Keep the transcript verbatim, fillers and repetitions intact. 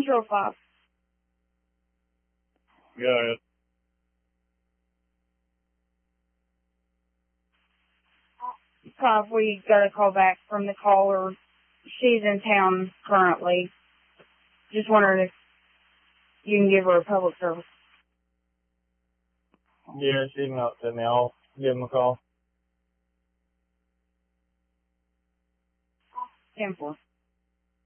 Control five. Go ahead. Five, we got a call back from the caller. She's in town currently. Just wondering if you can give her a public service. Yeah, she emailed to me. I'll give him a call. ten four.